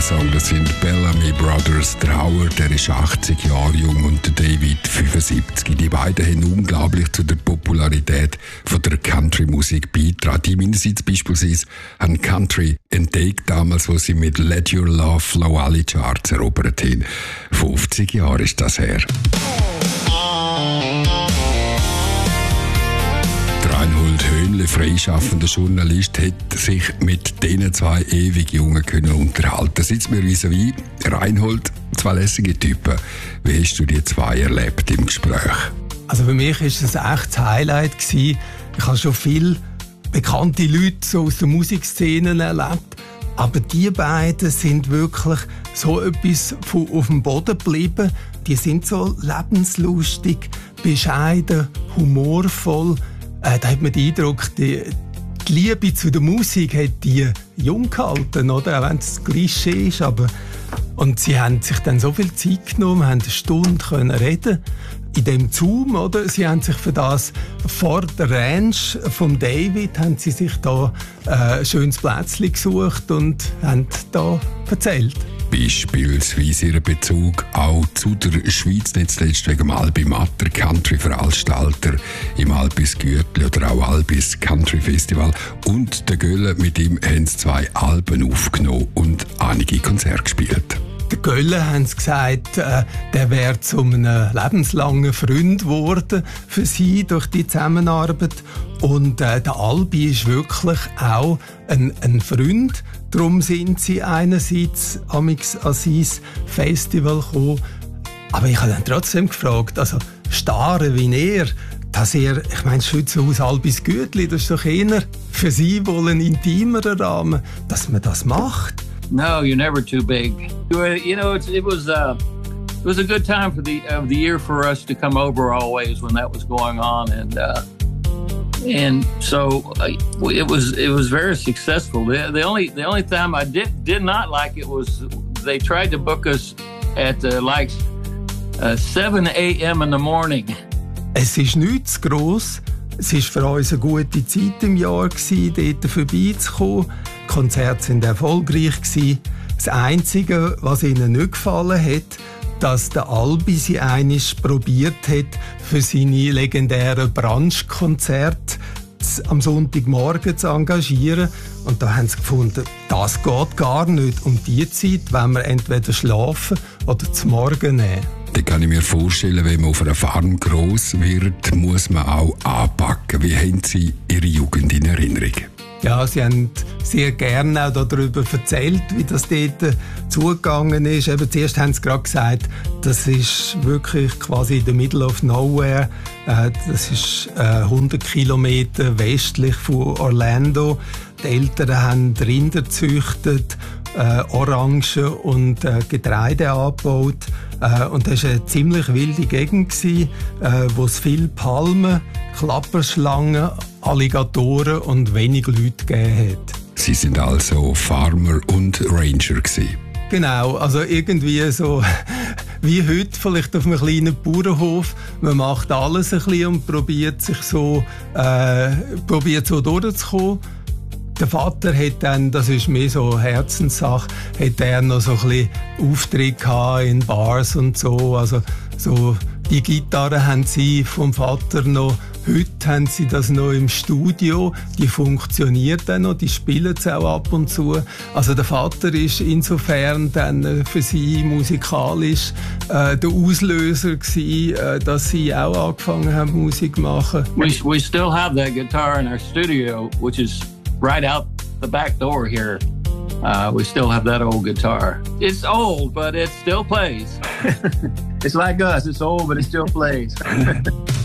Song. Das sind Bellamy Brothers. Der Howard, der ist 80 Jahre jung und der David 75. Die beiden haben unglaublich zu der Popularität von der Country-Musik beigetragen. Die meinerseits beispielsweise haben Country entdeckt, damals, wo sie mit Let Your Love Flow alle Charts erobert haben. 50 Jahre ist das her. Reinhold Höhnle, freischaffender Journalist, hat sich mit diesen zwei ewig Jungen unterhalten. Sitzt mir vis-à-vis. Reinhold, zwei lässige Typen. Wie hast du die zwei erlebt im Gespräch? Also für mich war es ein echtes Highlight gewesen. Ich habe schon viele bekannte Leute so aus der Musikszene erlebt. Aber die beiden sind wirklich so etwas auf dem Boden geblieben. Die sind so lebenslustig, bescheiden, humorvoll. Da hat man den Eindruck, die Liebe zu der Musik hat die jung gehalten, oder? Auch wenn es Klischee ist. Und sie haben sich dann so viel Zeit genommen, haben eine Stunde können reden in dem Zoom, oder? Sie haben sich für das vor der Ranch vom David haben sie sich da ein schönes Plätzchen gesucht und haben da erzählt. Beispielsweise ihren Bezug auch zu der Schweiz, nicht zuletzt wegen dem Albi Matter, Country-Veranstalter im Albis Gürtli oder auch Albis Country Festival. Und der Gölle, mit ihm haben sie 2 Alben aufgenommen und einige Konzerte gespielt. Der Gölle haben sie gesagt, der wäre zu einem lebenslangen Freund geworden für sie durch die Zusammenarbeit. Und der Albi ist wirklich auch ein Freund. Darum sind sie einerseits an sein Festival gekommen. Aber ich habe dann trotzdem gefragt, also Starre wie er, dass er, ich meine, das Schützenhaus Albis Gürtli, das ist doch eher für sie wohl ein intimerer Rahmen, dass man das macht. No, you're never too big. You know, it was a good time for the year for us to come over always when that was going on, and so it was very successful. The only time I did not like it was they tried to book us at 7 a.m. in the morning. Es ist nicht zu gross. Es war für uns eine gute Zeit im Jahr, dort vorbeizukommen. Die Konzerte waren erfolgreich. Das Einzige, was ihnen nicht gefallen hat, dass der Albi sie einmal probiert hat, für seine legendären Brunch-Konzerte am Sonntagmorgen zu engagieren. Und da haben sie gefunden, das geht gar nicht. Um diese Zeit wollen wir entweder schlafen oder zum Morgen nehmen. Da kann ich mir vorstellen, wenn man auf einer Farm gross wird, muss man auch anpacken. Wie haben Sie Ihre Jugend in Erinnerung? Ja, sie haben sehr gerne auch darüber erzählt, wie das dort zugegangen ist. Eben, zuerst haben sie gerade gesagt, das ist wirklich quasi in the middle of nowhere. Das ist 100 Kilometer westlich von Orlando. Die Eltern haben Rinder gezüchtet, Orangen und Getreide angebaut. Und das war eine ziemlich wilde Gegend, wo es viele Palmen, Klapperschlangen, Alligatoren und wenig Leute gegeben hat. Sie sind also Farmer und Ranger gewesen. Genau, also irgendwie so wie heute vielleicht auf einem kleinen Bauernhof. Man macht alles ein bisschen und probiert so durchzukommen. Der Vater hat dann, das ist mehr so eine Herzenssache, hat er noch so ein bisschen Auftritte gehabt in Bars und so. Also so die Gitarre haben sie vom Vater noch. Heute haben sie das noch im Studio. Die funktioniert dann noch, die spielen es auch ab und zu. Also der Vater ist insofern dann für sie musikalisch der Auslöser gewesen, dass sie auch angefangen haben, Musik zu machen. We still have that guitar in our studio, which is right out the back door here. We still have that old guitar. It's old, but it still plays. It's like us. It's old, but it still plays.